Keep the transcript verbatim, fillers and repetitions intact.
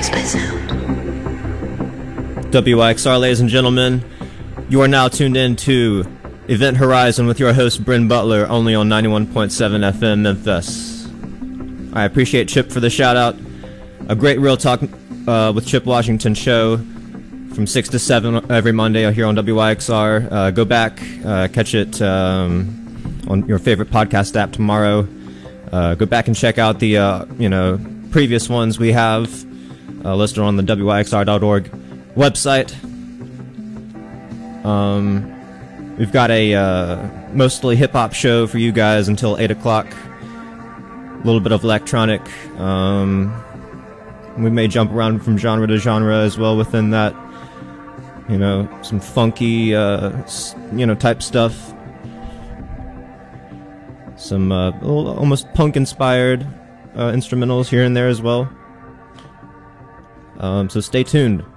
Space by Sound. W I X R, ladies and gentlemen, you are now tuned in to Event Horizon with your host Bryn Butler, only on ninety-one point seven F M Memphis. I appreciate Chip for the shout out. A great Real Talk uh, with Chip Washington show from six to seven every Monday here on W I X R. Uh, go back, uh, catch it um, on your favorite podcast app tomorrow. Uh, go back and check out the uh, you know previous ones we have uh, listed on the W I X R dot org website. Um, we've got a uh, mostly hip-hop show for you guys until eight o'clock. A little bit of electronic. Um, we may jump around from genre to genre as well within that. You know, some funky, uh, you know, type stuff. Some uh, almost punk-inspired uh, instrumentals here and there as well. Um, so stay tuned.